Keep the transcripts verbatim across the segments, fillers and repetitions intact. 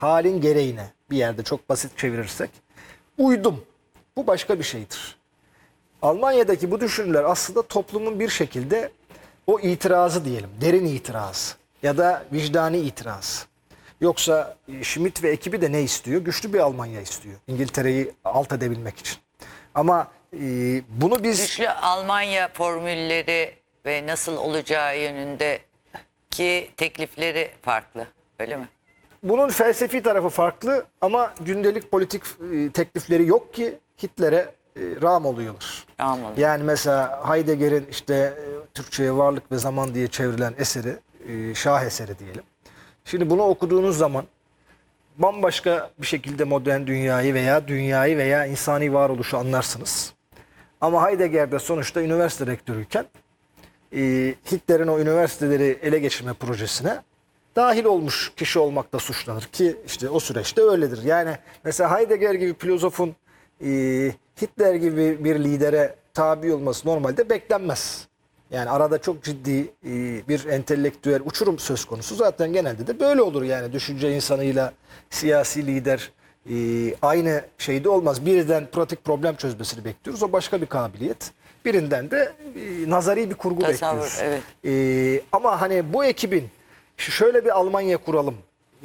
halin gereğine, bir yerde çok basit çevirirsek uydum. Bu başka bir şeydir. Almanya'daki bu düşünürler aslında toplumun bir şekilde o itirazı diyelim, derin itiraz ya da vicdani itiraz. Yoksa Schmitt ve ekibi de ne istiyor? Güçlü bir Almanya istiyor. İngiltere'yi alt edebilmek için. Ama e, bunu biz... Güçlü Almanya formülleri ve nasıl olacağı yönündeki teklifleri farklı. Öyle mi? Bunun felsefi tarafı farklı ama gündelik politik e, teklifleri yok ki Hitler'e e, rağm oluyorlar. Rağm oluyor. Yani mesela Heidegger'in işte e, Türkçe'ye Varlık ve Zaman diye çevrilen eseri, e, şah eseri diyelim. Şimdi bunu okuduğunuz zaman bambaşka bir şekilde modern dünyayı veya dünyayı veya insani varoluşu anlarsınız. Ama Heidegger'de sonuçta üniversite rektörüyken e, Hitler'in o üniversiteleri ele geçirme projesine dahil olmuş kişi olmakta suçlanır ki işte o süreçte öyledir. Yani mesela Heidegger gibi filozofun e, Hitler gibi bir lidere tabi olması normalde beklenmez. Yani arada çok ciddi e, bir entelektüel uçurum söz konusu. Zaten genelde de böyle olur yani düşünce insanıyla siyasi lider e, aynı şeyde olmaz. Birden pratik problem çözmesini bekliyoruz. O başka bir kabiliyet. Birinden de e, nazari bir kurgu Tasavvur, bekliyoruz. evet. E, ama hani bu ekibin şöyle bir Almanya kuralım e,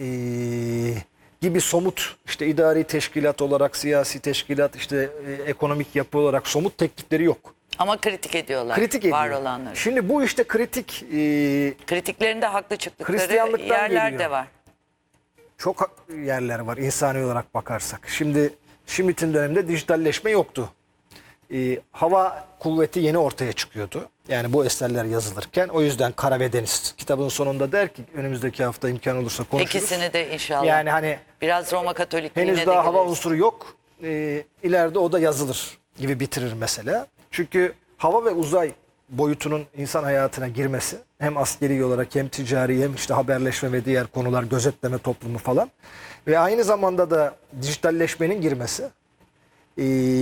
gibi somut işte idari teşkilat olarak, siyasi teşkilat, işte e, ekonomik yapı olarak somut teklifleri yok. Ama kritik ediyorlar. Kritik ediyor. Var olanları. Şimdi bu işte kritik e, Kritiklerinde haklı çıktıkları Hristiyanlıktan yerler geliyor. de var. çok yerler var insani olarak bakarsak. Şimdi Schmitt'in döneminde dijitalleşme yoktu. E, hava kuvveti yeni ortaya çıkıyordu. Yani bu eserler yazılırken o yüzden Kara ve Deniz kitabın sonunda der ki önümüzdeki hafta imkan olursa konuşuruz. İkisini de inşallah. Yani hani biraz Roma Katolikliğine henüz de daha hava gireriz. unsuru yok. E, ileride o da yazılır gibi bitirir mesela. Çünkü hava ve uzay boyutunun insan hayatına girmesi hem askeri olarak hem ticari hem işte haberleşme ve diğer konular, gözetleme toplumu falan ve aynı zamanda da dijitalleşmenin girmesi e,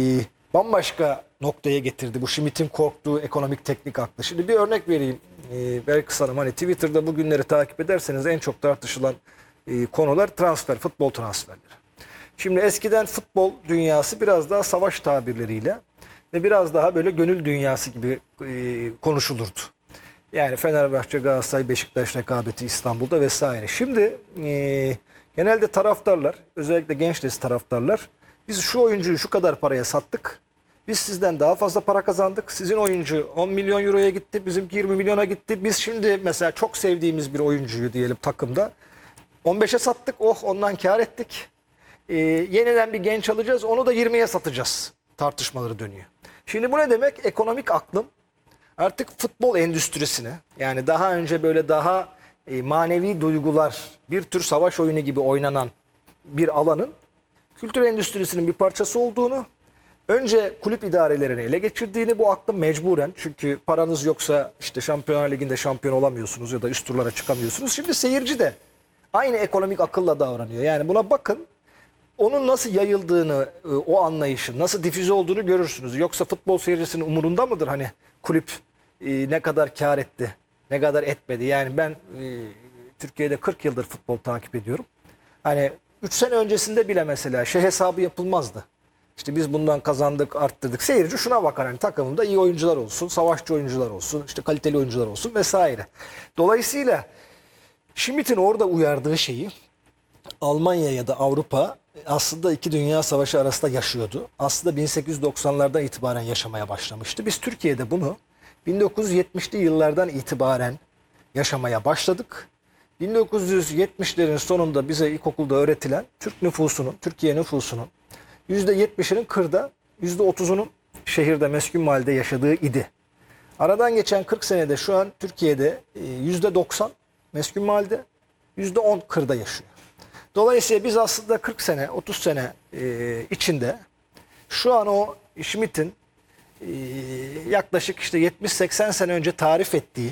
bambaşka noktaya getirdi. Bu Schmitt'in korktuğu ekonomik teknik aklı. Şimdi bir örnek vereyim. E, belki sanırım hani Twitter'da bu günleri takip ederseniz en çok tartışılan e, konular transfer, futbol transferleri. Şimdi eskiden futbol dünyası biraz daha savaş tabirleriyle ve biraz daha böyle gönül dünyası gibi e, konuşulurdu. Yani Fenerbahçe, Galatasaray, Beşiktaş rekabeti İstanbul'da vesaire. Şimdi e, genelde taraftarlar, özellikle genç nesil taraftarlar, biz şu oyuncuyu şu kadar paraya sattık, biz sizden daha fazla para kazandık, sizin oyuncu on milyon euroya gitti, bizimki yirmi milyona gitti, biz şimdi mesela çok sevdiğimiz bir oyuncuyu diyelim takımda on beşe sattık, oh ondan kar ettik. Ee, yeniden bir genç alacağız, onu da yirmiye satacağız tartışmaları dönüyor. Şimdi bu ne demek? Ekonomik aklın artık futbol endüstrisine, yani daha önce böyle daha e, manevi duygular, bir tür savaş oyunu gibi oynanan bir alanın kültür endüstrisinin bir parçası olduğunu, önce kulüp idarelerini ele geçirdiğini, bu aklın mecburen, çünkü paranız yoksa işte Şampiyonlar Ligi'nde şampiyon olamıyorsunuz ya da üst turlara çıkamıyorsunuz. Şimdi seyirci de aynı ekonomik akılla davranıyor. Yani buna bakın. Onun nasıl yayıldığını, o anlayışın nasıl difüze olduğunu görürsünüz. Yoksa futbol seyircisinin umurunda mıdır hani kulüp e, ne kadar kar etti, ne kadar etmedi? Yani ben e, Türkiye'de kırk yıldır futbol takip ediyorum. Hani üç sene öncesinde bile mesela şey hesabı yapılmazdı. İşte biz bundan kazandık, arttırdık. Seyirci şuna bakar, hani takımında iyi oyuncular olsun, savaşçı oyuncular olsun, işte kaliteli oyuncular olsun vesaire. Dolayısıyla Schmitt'in orada uyardığı şeyi Almanya ya da Avrupa aslında iki dünya savaşı arasında yaşıyordu. Aslında bin sekiz yüz doksanlardan itibaren yaşamaya başlamıştı. Biz Türkiye'de bunu bin dokuz yüz yetmişli yıllardan itibaren yaşamaya başladık. bin dokuz yüz yetmişlerin sonunda bize ilkokulda öğretilen Türk nüfusunun, Türkiye nüfusunun yüzde yetmişinin kırda, yüzde otuzunun şehirde, meskun mahallede yaşadığı idi. Aradan geçen kırk senede şu an Türkiye'de yüzde doksan meskun mahallede, yüzde on kırda yaşıyor. Dolayısıyla biz aslında kırk sene, otuz sene e, içinde şu an o Schmitt'in e, yaklaşık işte yetmiş seksen sene önce tarif ettiği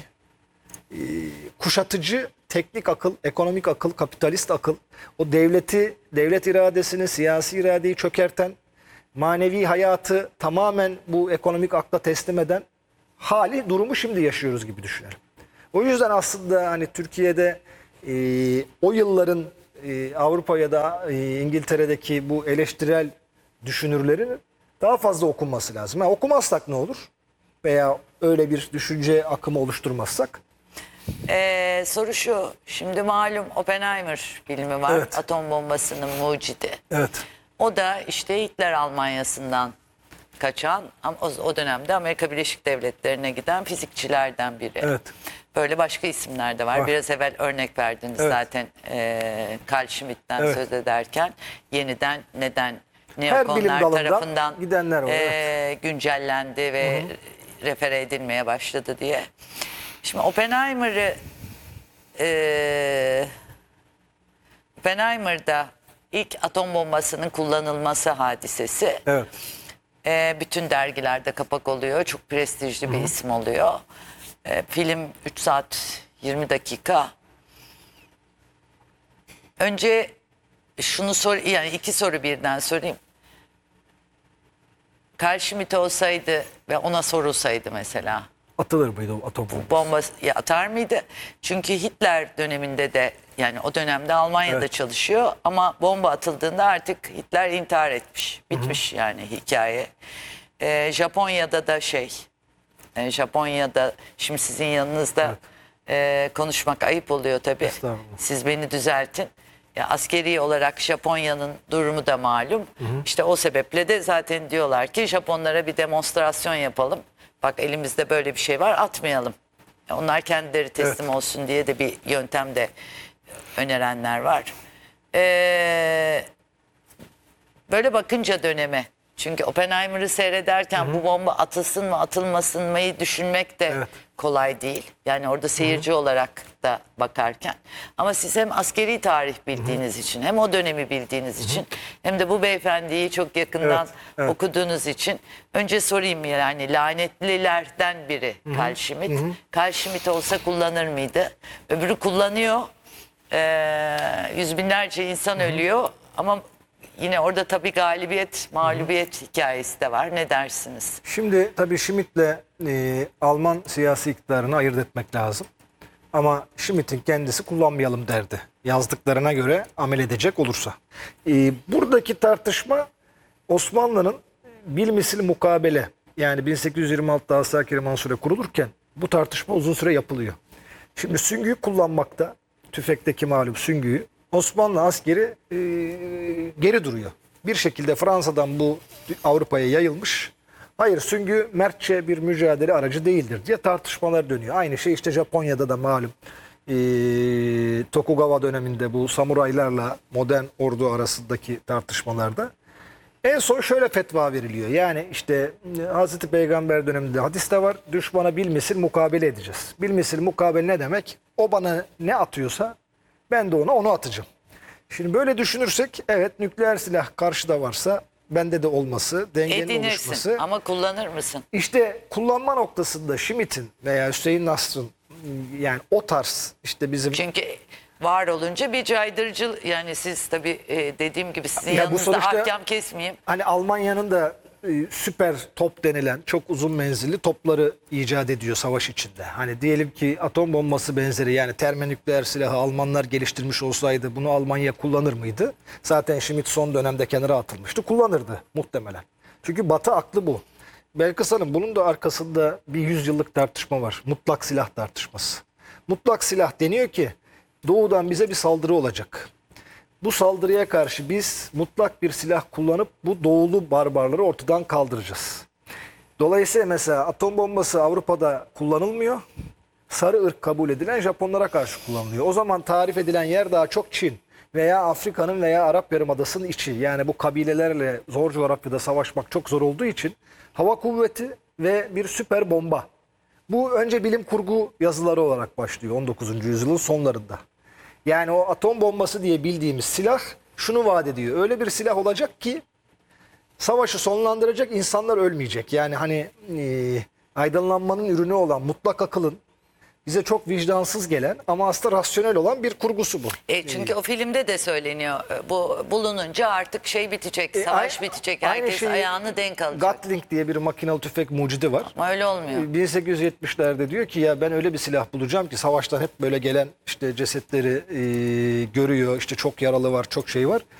e, kuşatıcı teknik akıl, ekonomik akıl, kapitalist akıl, o devleti, devlet iradesini, siyasi iradeyi çökerten, manevi hayatı tamamen bu ekonomik akla teslim eden hali, durumu şimdi yaşıyoruz gibi düşünelim. O yüzden aslında hani Türkiye'de e, o yılların e, Avrupa ya da e, İngiltere'deki bu eleştirel düşünürlerin daha fazla okunması lazım. Ha, okumazsak ne olur? Veya öyle bir düşünce akımı oluşturmazsak? Ee, soru şu. Şimdi malum Oppenheimer filmi var. Evet. Atom bombasının mucidi. Evet. O da işte Hitler Almanya'sından kaçan ama o, o dönemde Amerika Birleşik Devletleri'ne giden fizikçilerden biri. Evet. Böyle başka isimler de var. Var. Biraz evvel örnek verdiniz Evet. zaten e, Carl Schmitt'ten Evet. söz ederken yeniden neden Her bilim neokonlar dalından tarafından gidenler var, e, güncellendi ve refere edilmeye başladı diye. Şimdi Oppenheimer'ı e, Oppenheimer'da ilk atom bombasının kullanılması hadisesi Evet. e, bütün dergilerde kapak oluyor. Çok prestijli bir isim oluyor. E, film üç saat yirmi dakika. Önce şunu sor, yani iki soru birden sorayım. Carl Schmitt olsaydı ve ona sorulsaydı mesela Atılır mıydı o atom bombası? bomba ya atar mıydı? Çünkü Hitler döneminde de yani o dönemde Almanya'da Evet. çalışıyor ama bomba atıldığında artık Hitler intihar etmiş. Bitmiş yani hikaye. Ee, Japonya'da da şey e, Japonya'da şimdi sizin yanınızda e, konuşmak ayıp oluyor tabii. Estağfurullah. Siz beni düzeltin. Ya askeri olarak Japonya'nın durumu da malum. İşte o sebeple de zaten diyorlar ki Japonlara bir demonstrasyon yapalım. Bak elimizde böyle bir şey var, atmayalım. Onlar kendileri teslim Evet. olsun diye de bir yöntem de önerenler var. Ee, böyle bakınca döneme. Çünkü Oppenheimer'ı seyrederken bu bomba atılsın mı atılmasın mıyı düşünmek de Evet. kolay değil. Yani orada seyirci olarak da bakarken. Ama siz hem askeri tarih bildiğiniz için hem o dönemi bildiğiniz için hem de bu beyefendiyi çok yakından Evet, evet. okuduğunuz için önce sorayım yani lanetlilerden biri Carl Schmitt. Carl Schmitt olsa kullanır mıydı? Öbürü kullanıyor. Ee, yüz binlerce insan ölüyor ama yine orada tabii galibiyet, mağlubiyet hikayesi de var. Ne dersiniz? Şimdi tabii Schmitt'le e, Alman siyasi iktidarını ayırt etmek lazım. Ama Schmitt'in kendisi kullanmayalım derdi. Yazdıklarına göre amel edecek olursa. E, buradaki tartışma Osmanlı'nın bilmisil mukabele, yani bin sekiz yüz yirmi altıda Asakir-i Mansure kurulurken bu tartışma uzun süre yapılıyor. Şimdi süngüyü kullanmakta, tüfekteki malum süngüyü, Osmanlı askeri e, geri duruyor. Bir şekilde Fransa'dan bu Avrupa'ya yayılmış. Hayır, süngü mertçe bir mücadele aracı değildir diye tartışmalar dönüyor. Aynı şey işte Japonya'da da malum. E, Tokugawa döneminde bu samuraylarla modern ordu arasındaki tartışmalarda. En son şöyle fetva veriliyor. Yani işte e, Hazreti Peygamber döneminde hadiste var. Düşmana bilmisil mukabele edeceğiz. Bilmisil mukabele ne demek? O bana ne atıyorsa ben de ona onu atacağım. Şimdi böyle düşünürsek evet, nükleer silah karşıda varsa bende de olması, dengenin Edinirsin oluşması. ama kullanır mısın? İşte kullanma noktasında Schmitt'in veya Hüseyin Nasr'ın, yani o tarz işte bizim... Çünkü var olunca bir caydırıcı, yani siz tabii e, dediğim gibi sizin Ya bu yanınızda sonuçta- ahkam kesmeyeyim. Hani Almanya'nın da e, süper top denilen çok uzun menzilli topları icat ediyor savaş içinde. Hani diyelim ki atom bombası benzeri, yani termonükleer silahı Almanlar geliştirmiş olsaydı bunu Almanya kullanır mıydı? Zaten Schmitt son dönemde kenara atılmıştı. Kullanırdı muhtemelen. Çünkü Batı aklı bu. Belkıs Hanım, bunun da arkasında bir yüzyıllık tartışma var. Mutlak silah tartışması. Mutlak silah deniyor ki doğudan bize bir saldırı olacak. Bu saldırıya karşı biz mutlak bir silah kullanıp bu doğulu barbarları ortadan kaldıracağız. Dolayısıyla mesela atom bombası Avrupa'da kullanılmıyor. Sarı ırk kabul edilen Japonlara karşı kullanılıyor. O zaman tarif edilen yer daha çok Çin veya Afrika'nın veya Arap Yarımadası'nın içi. Yani bu kabilelerle zor coğrafyada savaşmak çok zor olduğu için hava kuvveti ve bir süper bomba. Bu önce bilim kurgu yazıları olarak başlıyor on dokuzuncu yüzyılın sonlarında. Yani o atom bombası diye bildiğimiz silah şunu vaat ediyor. Öyle bir silah olacak ki savaşı sonlandıracak, insanlar ölmeyecek. Yani hani e, aydınlanmanın ürünü olan mutlak akılın bize çok vicdansız gelen ama aslında rasyonel olan bir kurgusu bu. E, çünkü o filmde de söyleniyor. e, Bu bulununca artık şey bitecek, E, savaş ay- bitecek. aynı Herkes şeyi ayağını denk alacak. Gatling diye bir makinalı tüfek mucidi var. Ama öyle olmuyor. bin sekiz yüz yetmişlerde diyor ki ya ben öyle bir silah bulacağım ki savaştan hep böyle gelen işte cesetleri e, görüyor. İşte çok yaralı var, çok şey var.